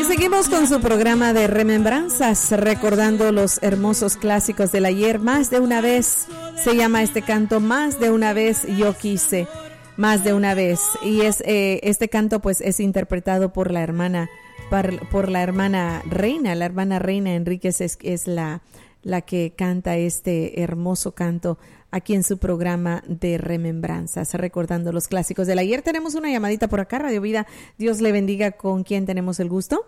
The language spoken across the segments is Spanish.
Seguimos con su programa de remembranzas, recordando los hermosos clásicos del ayer. Más de una vez se llama este canto, Más de una vez yo quise, más de una vez. Y es este canto pues es interpretado por la hermana Reina. La hermana Reina Enríquez es la que canta este hermoso canto aquí en su programa de remembranzas, recordando los clásicos del ayer. Tenemos una llamadita por acá, Radio Vida. Dios le bendiga. ¿Con quién tenemos el gusto?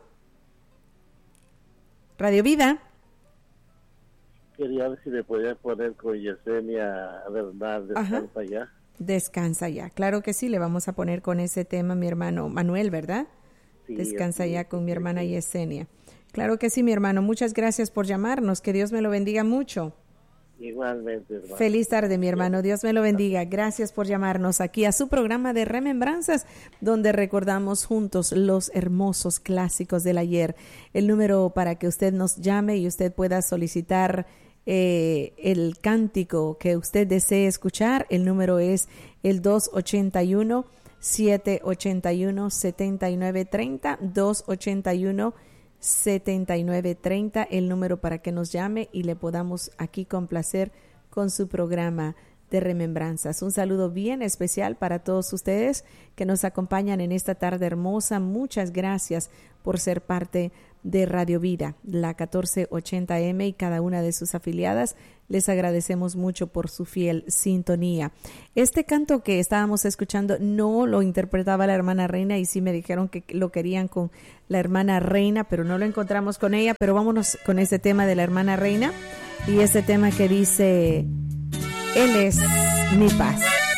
Radio Vida. Quería ver si me podía poner con Yesenia Bernal, Descansa Ya. Descansa Ya, claro que sí, le vamos a poner con ese tema mi hermano Manuel, ¿verdad? Sí, Descansa Ya con mi hermana Yesenia. Claro que sí, mi hermano, muchas gracias por llamarnos, que Dios me lo bendiga mucho. Igualmente, hermano. Feliz tarde, mi hermano. Dios me lo bendiga. Gracias por llamarnos aquí a su programa de remembranzas, donde recordamos juntos los hermosos clásicos del ayer. El número para que usted nos llame y usted pueda solicitar el cántico que usted desee escuchar. El número es el 281-781-7930, 281-7930, el número para que nos llame y le podamos aquí complacer con su programa de remembranzas. Un saludo bien especial para todos ustedes que nos acompañan en esta tarde hermosa. Muchas gracias por ser parte de Radio Vida, la 1480M y cada una de sus afiliadas. Les agradecemos mucho por su fiel sintonía. Este canto que estábamos escuchando no lo interpretaba la hermana Reina, y sí me dijeron que lo querían con la hermana Reina, pero no lo encontramos con ella. Pero vámonos con ese tema de la hermana Reina y este tema que dice: Él es mi paz.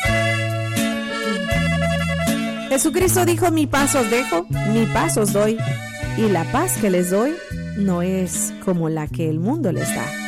Jesucristo dijo: mi paz os dejo, mi paz os doy, y la paz que les doy no es como la que el mundo les da.